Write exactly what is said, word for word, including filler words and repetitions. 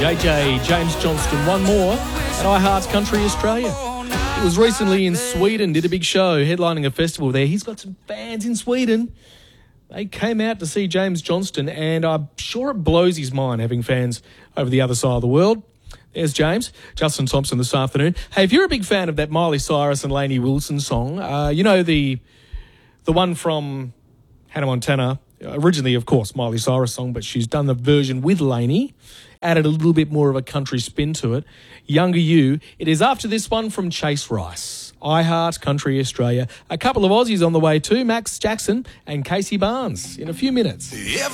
J J, James Johnston, one more at iHeart Country Australia. He was recently in Sweden, did a big show, headlining a festival there. He's got some fans in Sweden. They came out to see James Johnston, and I'm sure it blows his mind having fans over the other side of the world. There's James. Justin Thompson this afternoon. Hey, if you're a big fan of that Miley Cyrus and Lainey Wilson song, uh, you know the the one from Hannah Montana, originally, of course, Miley Cyrus song, but she's done the version with Lainey, added a little bit more of a country spin to it. Younger You. It is after this one from Chase Rice. iHeart Country Australia. A couple of Aussies on the way too, Max Jackson and Casey Barnes in a few minutes.